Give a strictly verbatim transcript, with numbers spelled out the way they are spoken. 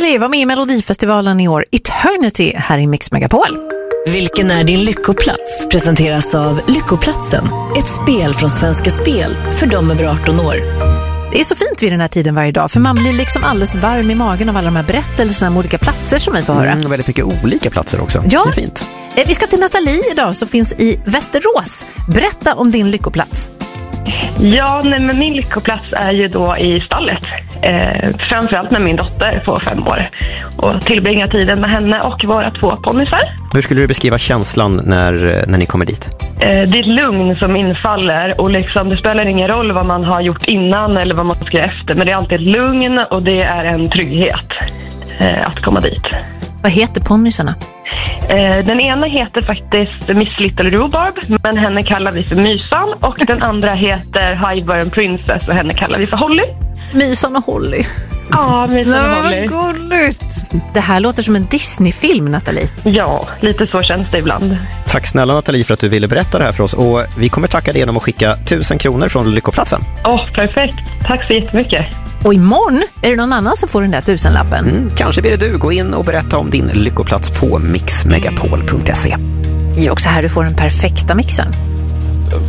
Anneli var med i Melodifestivalen i år. Eternity här i Mix Megapol. Vilken är din lyckoplats? Presenteras av Lyckoplatsen. Ett spel från Svenska Spel för dem över arton år. Det är så fint vid den här tiden varje dag, för man blir liksom alldeles varm i magen av alla de här berättelserna om olika platser som vi får höra. Mm, väldigt mycket olika platser också. Ja. Det är fint. Vi ska till Nathalie idag som finns i Västerås. Berätta om din lyckoplats. Ja, nej, men min lyckoplats är ju då i stallet. Eh, framförallt med min dotter på fem år. Och tillbringa tiden med henne och våra två ponnysar. Hur skulle du beskriva känslan när, när ni kommer dit? Eh, det är ett lugn som infaller. Och liksom, det spelar ingen roll vad man har gjort innan eller vad man ska göra efter. Men det är alltid ett lugn och det är en trygghet eh, att komma dit. Vad heter ponnysarna? Den ena heter faktiskt Miss Little Rhubarb, men henne kallar vi för Mysan. Och den andra heter Highburn Princess och henne kallar vi för Holly. Mysan och Holly. Ja, Mysan och Holly. Vad gulligt. Det här låter som en Disney-film, Nathalie. Ja, lite så känns det ibland. Tack snälla Nathalie för att du ville berätta det här för oss. Och vi kommer tacka dig genom att skicka tusen kronor från Lyckoplatsen. Åh, oh, perfekt. Tack så jättemycket. Och imorgon är det någon annan som får den där tusenlappen. Mm, kanske blir det du. Gå in och berätta om din lyckoplats på mix megapol punkt se. Det är också här du får den perfekta mixen.